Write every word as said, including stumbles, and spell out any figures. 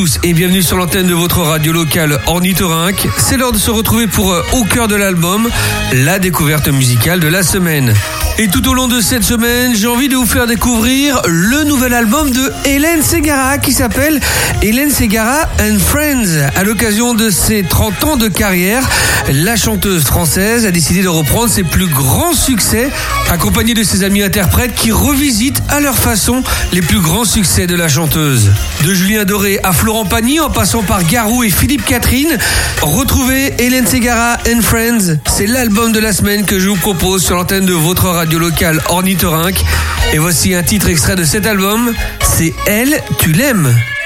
Tous et bienvenue sur l'antenne de votre radio locale Ornithorynque. C'est l'heure de se retrouver pour euh, Au cœur de l'album, la découverte musicale de la semaine. Et tout au long de cette semaine, j'ai envie de vous faire découvrir le nouvel album de Hélène Ségara qui s'appelle Hélène Ségara and Friends. À l'occasion de ses trente ans de carrière, la chanteuse française a décidé de reprendre ses plus grands succès, accompagnée de ses amis interprètes qui revisitent à leur façon les plus grands succès de la chanteuse. De Julien Doré à Florent Pagny, en passant par Garou et Philippe Catherine, retrouvez Hélène Ségara and Friends. C'est l'album de la semaine que je vous propose sur l'antenne de votre radio locale Ornithorynque. Et voici un titre extrait de cet album, c'est Elle, tu l'aimes.